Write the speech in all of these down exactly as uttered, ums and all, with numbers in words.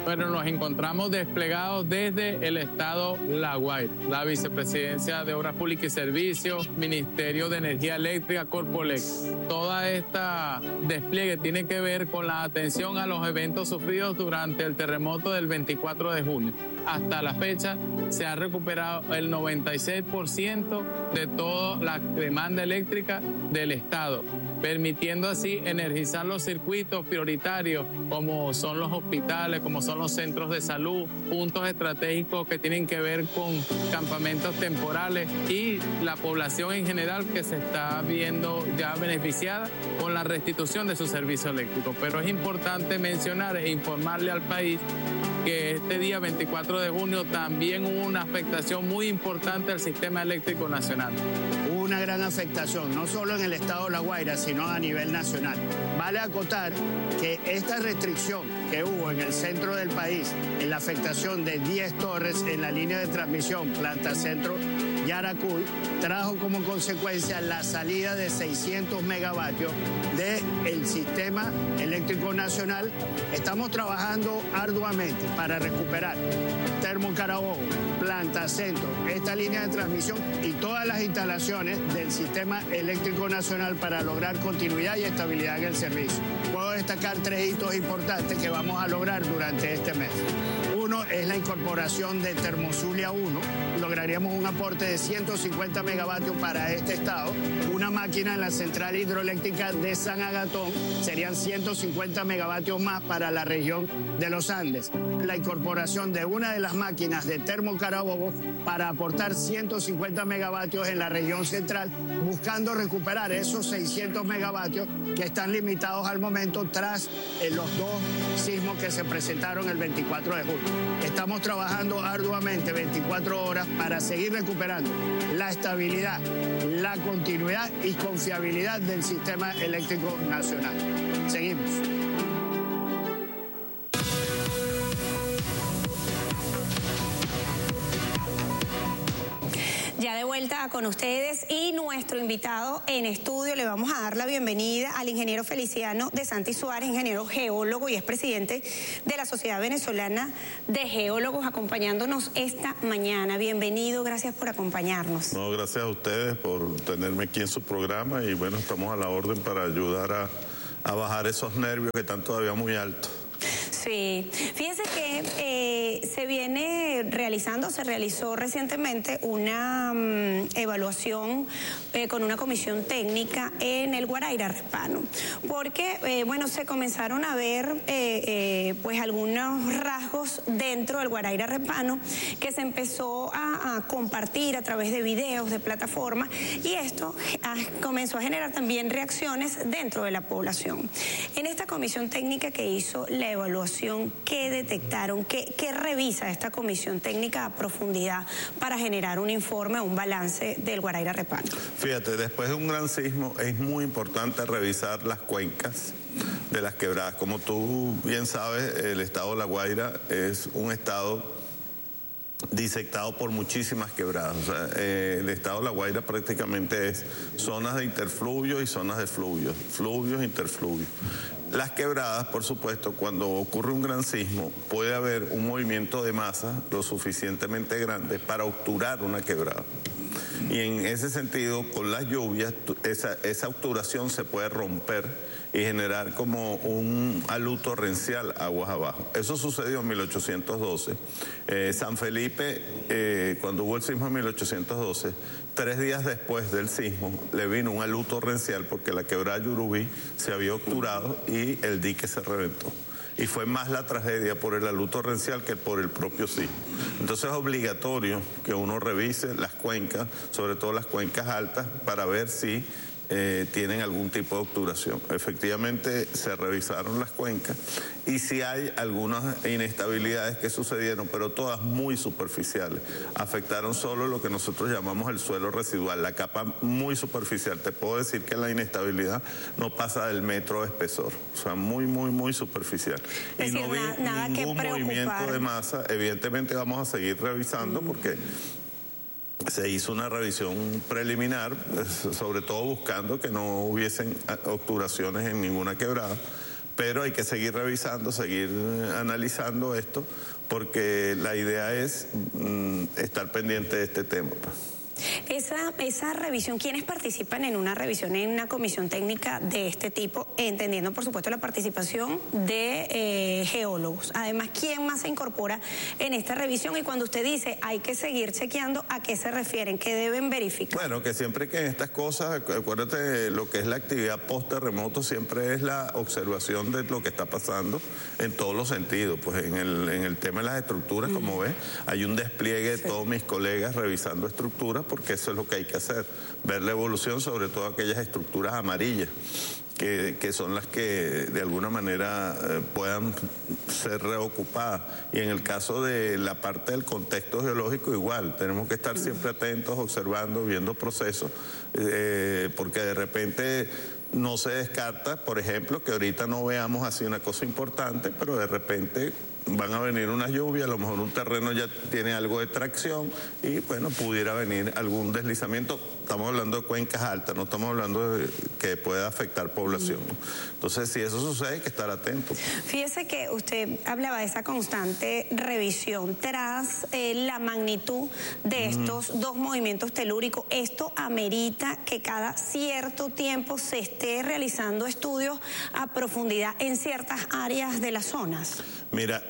Bueno, nos encontramos desplegados desde el estado La Guaira, la Vicepresidencia de Obras Públicas y Servicios, Ministerio de Energía Eléctrica, Corpolec. Toda esta despliegue tiene que ver con la atención a los eventos sufridos durante el terremoto del veinticuatro de junio. Hasta la fecha se ha recuperado el noventa y seis por ciento de toda la demanda eléctrica del estado, permitiendo así energizar los circuitos prioritarios como son los hospitales, como son los centros de salud, puntos estratégicos que tienen que ver con campamentos temporales y la población en general que se está viendo ya beneficiada con la restitución de su servicio eléctrico. Pero es importante mencionar e informarle al país que este día veinticuatro de junio también hubo una afectación muy importante al sistema eléctrico nacional. Hubo una gran afectación, no solo en el estado de La Guaira, sino a nivel nacional. Vale acotar que esta restricción que hubo en el centro del país, en la afectación de diez torres en la línea de transmisión Planta Centro Yaracuy, trajo como consecuencia la salida de seiscientos megavatios del sistema eléctrico nacional. Estamos trabajando arduamente para recuperar Termo Carabobo, Planta Centro, esta línea de transmisión y todas las instalaciones del sistema eléctrico nacional para lograr continuidad y estabilidad en el servicio. Puedo destacar tres hitos importantes que vamos a lograr durante este mes. Uno es la incorporación de Termozulia uno. Lograríamos un aporte de ciento cincuenta megavatios para este estado. Una máquina en la central hidroeléctrica de San Agastón serían ciento cincuenta megavatios más para la región de los Andes. La incorporación de una de las máquinas de Termo Carabobo para aportar ciento cincuenta megavatios en la región central, buscando recuperar esos seiscientos megavatios que están limitados al momento tras eh, los dos sismos que se presentaron el veinticuatro de junio. Estamos trabajando arduamente veinticuatro horas para seguir recuperando la estabilidad, la continuidad y confiabilidad del sistema eléctrico nacional. Seguimos. Ya de vuelta con ustedes y nuestro invitado en estudio, le vamos a dar la bienvenida al ingeniero Feliciano de Santi Suárez, ingeniero geólogo y es presidente de la Sociedad Venezolana de Geólogos, acompañándonos esta mañana. Bienvenido, gracias por acompañarnos. No, gracias a ustedes por tenerme aquí en su programa y bueno, estamos a la orden para ayudar a, a bajar esos nervios que están todavía muy altos. Sí, fíjense que eh, se viene realizando, se realizó recientemente una um, evaluación eh, con una comisión técnica en el Guaraíra Repano, porque, eh, bueno, se comenzaron a ver eh, eh, pues algunos rasgos dentro del Guaraíra Repano que se empezó a, a compartir a través de videos, de plataformas, y esto a, comenzó a generar también reacciones dentro de la población. En esta comisión técnica que hizo la evaluación, ¿qué detectaron? ¿Qué, qué revisa esta comisión técnica a profundidad para generar un informe, un balance del Guaraíra Repano? Fíjate, después de un gran sismo es muy importante revisar las cuencas de las quebradas. Como tú bien sabes, el estado de La Guaira es un estado disectado por muchísimas quebradas. O sea, eh, el estado de La Guaira prácticamente es zonas de interfluvios y zonas de fluvios, fluvios, interfluvios. Las quebradas, por supuesto, cuando ocurre un gran sismo, puede haber un movimiento de masa lo suficientemente grande para obturar una quebrada. Y en ese sentido, con las lluvias, esa, esa obturación se puede romper y generar como un alud torrencial aguas abajo. Eso sucedió en mil ochocientos doce. Eh, San Felipe, eh, cuando hubo el sismo en mil ochocientos doce, tres días después del sismo le vino un alud torrencial porque la quebrada Yurubí se había obturado y el dique se reventó. Y fue más la tragedia por el alud torrencial que por el propio sismo. Entonces es obligatorio que uno revise las cuencas, sobre todo las cuencas altas, para ver si eh, tienen algún tipo de obturación. Efectivamente se revisaron las cuencas y si hay algunas inestabilidades que sucedieron, pero todas muy superficiales. Afectaron solo lo que nosotros llamamos el suelo residual, la capa muy superficial. Te puedo decir que la inestabilidad no pasa del metro de espesor, o sea, muy, muy, muy superficial. Es y decir, no vi nada, nada ningún que movimiento de masa. Evidentemente vamos a seguir revisando mm. porque se hizo una revisión preliminar, sobre todo buscando que no hubiesen obturaciones en ninguna quebrada, pero hay que seguir revisando, seguir analizando esto, porque la idea es mm, estar pendiente de este tema. Esa, esa revisión, ¿quiénes participan en una revisión, en una comisión técnica de este tipo? Entendiendo, por supuesto, la participación de eh, geólogos. Además, ¿quién más se incorpora en esta revisión? Y cuando usted dice hay que seguir chequeando, ¿a qué se refieren? ¿Qué deben verificar? Bueno, que siempre que en estas cosas, acuérdate, lo que es la actividad post-terremoto siempre es la observación de lo que está pasando en todos los sentidos. Pues en el, en el tema de las estructuras, uh-huh. como ves, hay un despliegue de sí. todos mis colegas revisando estructuras, porque eso es lo que hay que hacer, ver la evolución, sobre todo aquellas estructuras amarillas, que, que son las que de alguna manera eh, puedan ser reocupadas. Y en el caso de la parte del contexto geológico, igual, tenemos que estar siempre atentos, observando, viendo procesos, eh, porque de repente no se descarta, por ejemplo, que ahorita no veamos así una cosa importante, pero de repente van a venir unas lluvias, a lo mejor un terreno ya tiene algo de tracción y bueno, pudiera venir algún deslizamiento. Estamos hablando de cuencas altas, no estamos hablando de que pueda afectar población. Entonces, si eso sucede, hay que estar atento. Fíjese que usted hablaba de esa constante revisión tras eh, la magnitud de estos uh-huh. dos movimientos telúricos. Esto amerita que cada cierto tiempo se esté realizando estudios a profundidad en ciertas áreas de las zonas. Mira,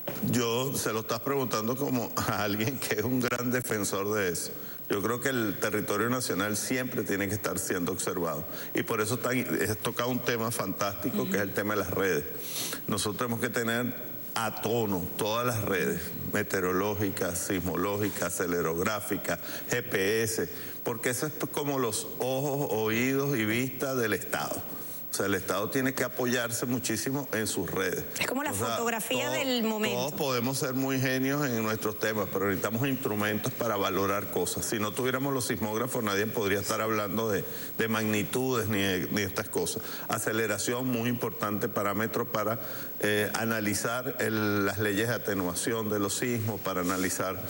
yo se lo estás preguntando como a alguien que es un gran defensor de eso. Yo creo que el territorio nacional siempre tiene que estar siendo observado. Y por eso está, es tocado un tema fantástico, uh-huh. que es el tema de las redes. Nosotros tenemos que tener a tono todas las redes, meteorológicas, sismológicas, acelerográficas, G P S, porque eso es como los ojos, oídos y vista del Estado. O sea, el Estado tiene que apoyarse muchísimo en sus redes. Es como la o sea, fotografía todo, del momento. Todos podemos ser muy genios en nuestros temas, pero necesitamos instrumentos para valorar cosas. Si no tuviéramos los sismógrafos, nadie podría estar hablando de, de magnitudes ni de, ni de estas cosas. Aceleración, muy importante parámetro para eh, analizar el, las leyes de atenuación de los sismos, para analizar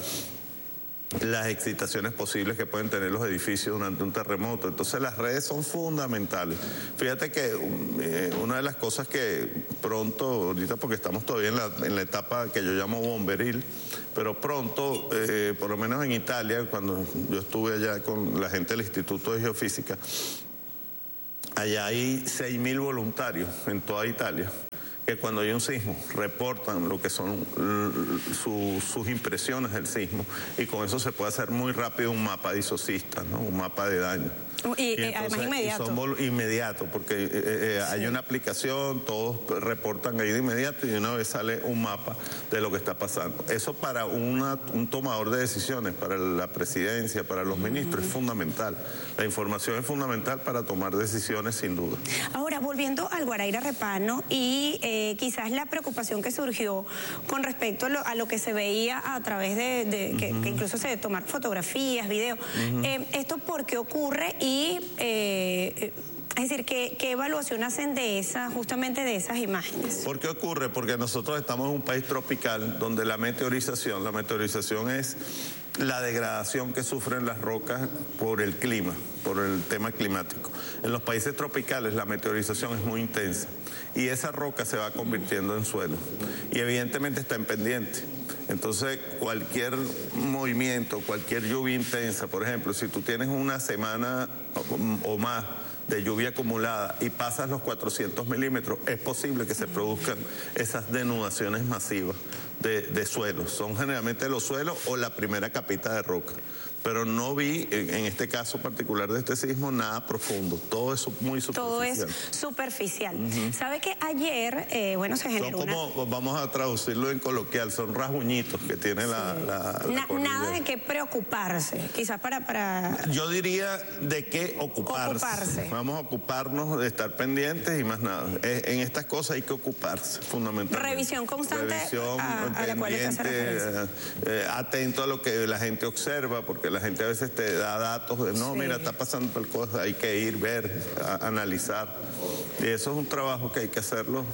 las excitaciones posibles que pueden tener los edificios durante un terremoto. Entonces las redes son fundamentales. Fíjate que eh, una de las cosas que pronto, ahorita porque estamos todavía en la, en la etapa que yo llamo bomberil, pero pronto, eh, por lo menos en Italia, cuando yo estuve allá con la gente del Instituto de Geofísica, allá hay seis mil voluntarios en toda Italia, que cuando hay un sismo reportan lo que son su, sus impresiones del sismo, y con eso se puede hacer muy rápido un mapa disocista, ¿no? Un mapa de daño. Y, y entonces, además inmediato. Y son inmediato, porque eh, eh, sí. hay una aplicación, todos reportan ahí de inmediato y de una vez sale un mapa de lo que está pasando. Eso para una, un tomador de decisiones, para la presidencia, para los ministros, uh-huh. es fundamental. La información es fundamental para tomar decisiones, sin duda. Ahora, volviendo al Guaraíra Repano y eh, quizás la preocupación que surgió con respecto a lo, a lo que se veía a través de, de uh-huh. que, que incluso se tomar fotografías, videos. Uh-huh. eh, ¿Esto por qué ocurre? Y, eh, es decir, ¿qué, ¿qué evaluación hacen de esa, justamente de esas imágenes? ¿Por qué ocurre? Porque nosotros estamos en un país tropical donde la meteorización, la meteorización es la degradación que sufren las rocas por el clima, por el tema climático. En los países tropicales la meteorización es muy intensa y esa roca se va convirtiendo en suelo y evidentemente está en pendiente. Entonces, cualquier movimiento, cualquier lluvia intensa, por ejemplo, si tú tienes una semana o más de lluvia acumulada y pasas los cuatrocientos milímetros, es posible que se produzcan esas denudaciones masivas de, de suelos. Son generalmente los suelos o la primera capita de roca. Pero no vi, en, en este caso particular de este sismo, nada profundo. Todo es muy superficial. Todo es superficial. Uh-huh. ¿Sabe que ayer, eh, bueno, se generó son como, una... Vamos a traducirlo en coloquial, son rasguñitos que tiene sí. la, la, Na, la Nada de qué preocuparse, quizás para, para... Yo diría de qué ocuparse. ocuparse. Vamos a ocuparnos de estar pendientes y más nada. En estas cosas hay que ocuparse, fundamentalmente. Revisión constante Revisión a, a la cual está eh, eh, atento a lo que la gente observa, porque la gente a veces te da datos de, no, sí. mira, está pasando tal cosa, hay que ir, ver, a, analizar. Y eso es un trabajo que hay que hacerlo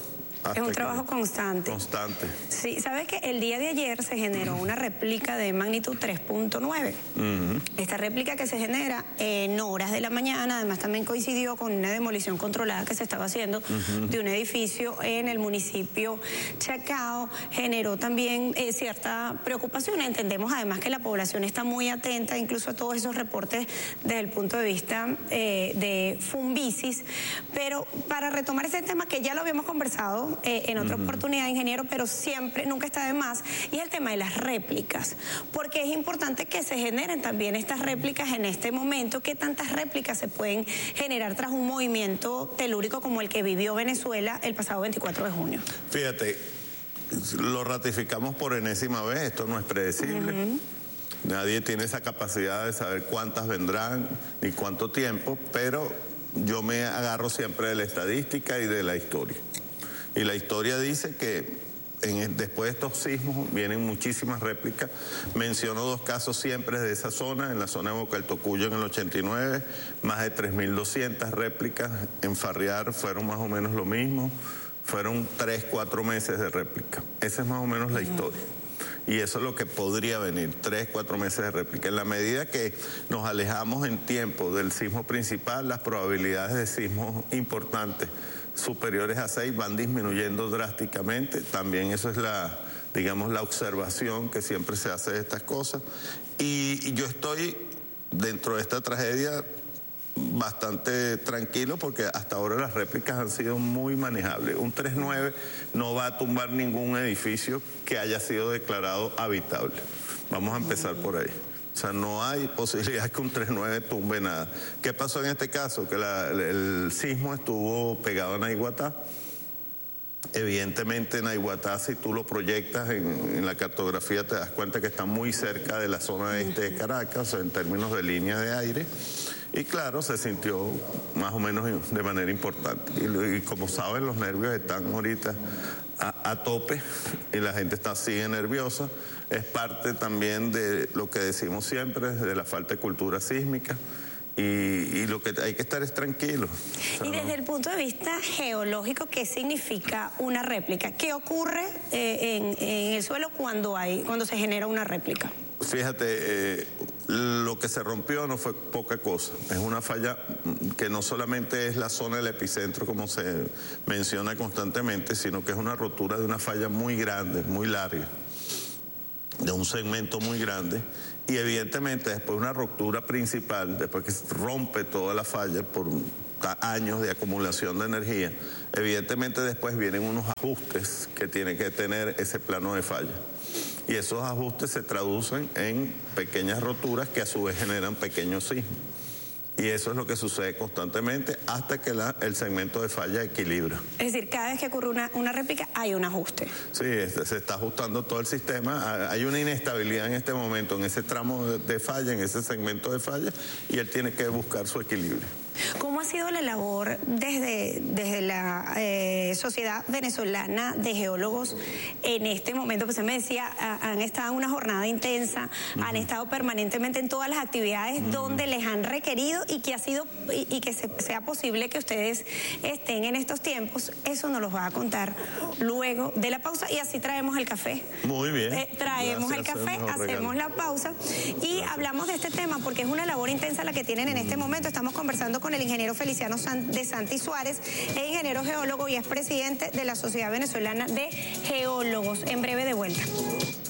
Es un trabajo constante. Constante. Sí, ¿sabes que el día de ayer se generó una réplica de magnitud tres punto nueve? Uh-huh. Esta réplica que se genera en horas de la mañana, además también coincidió con una demolición controlada que se estaba haciendo uh-huh. de un edificio en el municipio Chacao, generó también eh, cierta preocupación. Entendemos además que la población está muy atenta incluso a todos esos reportes desde el punto de vista eh, de Fumbicis, pero para retomar ese tema que ya lo habíamos conversado eh, en otra uh-huh. oportunidad, ingeniero, pero siempre, nunca está de más, y el tema de las réplicas, porque es importante que se generen también estas réplicas en este momento. ¿Qué tantas réplicas se pueden generar tras un movimiento telúrico como el que vivió Venezuela el pasado veinticuatro de junio? Fíjate, lo ratificamos por enésima vez, esto no es predecible. Uh-huh. Nadie tiene esa capacidad de saber cuántas vendrán ni cuánto tiempo, pero yo me agarro siempre de la estadística y de la historia. Y la historia dice que en, después de estos sismos vienen muchísimas réplicas. Menciono dos casos siempre de esa zona, en la zona de Boca del Tocuyo en el ochenta y nueve, más de tres mil doscientas réplicas. En Farriar fueron más o menos lo mismo, fueron tres, cuatro meses de réplica. Esa es más o menos la historia. Y eso es lo que podría venir, tres, cuatro meses de réplica. En la medida que nos alejamos en tiempo del sismo principal, las probabilidades de sismos importantes superiores a seis van disminuyendo drásticamente. También eso es la, digamos, la observación que siempre se hace de estas cosas. Y, y yo estoy dentro de esta tragedia bastante tranquilo porque hasta ahora las réplicas han sido muy manejables. Un tres nueve no va a tumbar ningún edificio que haya sido declarado habitable. Vamos a empezar por ahí. O sea, no hay posibilidad que un tres nueve tumbe nada. ¿Qué pasó en este caso? Que la, el sismo estuvo pegado a Naiguatá. Evidentemente Naiguatá, si tú lo proyectas en, en la cartografía, te das cuenta que está muy cerca de la zona este de Caracas, o sea, en términos de línea de aire. Y claro, se sintió más o menos de manera importante. Y, y como saben, los nervios están ahorita a, a tope y la gente está sigue nerviosa. Es parte también de lo que decimos siempre, de la falta de cultura sísmica. Y, y lo que hay que estar es tranquilo. O sea, y desde ¿no? el punto de vista geológico, ¿qué significa una réplica? ¿Qué ocurre eh, en, en el suelo cuando hay, cuando se genera una réplica? Fíjate, eh, lo que se rompió no fue poca cosa. Es una falla que no solamente es la zona del epicentro, como se menciona constantemente, sino que es una rotura de una falla muy grande, muy larga, de un segmento muy grande. Y evidentemente después de una ruptura principal, después que se rompe toda la falla por años de acumulación de energía, evidentemente después vienen unos ajustes que tiene que tener ese plano de falla. Y esos ajustes se traducen en pequeñas roturas que a su vez generan pequeños sismos. Y eso es lo que sucede constantemente hasta que la, el segmento de falla equilibra. Es decir, cada vez que ocurre una, una réplica hay un ajuste. Sí, este, se está ajustando todo el sistema. Hay una inestabilidad en este momento, en ese tramo de, de falla, en ese segmento de falla, y él tiene que buscar su equilibrio. ¿Cómo ha sido la labor desde, desde la eh, Sociedad Venezolana de Geólogos en este momento? Pues se me decía, a, han estado en una jornada intensa, uh-huh. han estado permanentemente en todas las actividades uh-huh. donde les han requerido y que ha sido y, y que se, sea posible que ustedes estén en estos tiempos. Eso nos lo va a contar luego de la pausa y así traemos el café. Muy bien. Eh, traemos Gracias, el café, hacemos regalo. la pausa y Gracias. Hablamos de este tema porque es una labor intensa la que tienen en este momento. Estamos conversando con el ingeniero Feliciano de Santi Suárez, es ingeniero geólogo y es presidente de la Sociedad Venezolana de Geólogos. En breve de vuelta.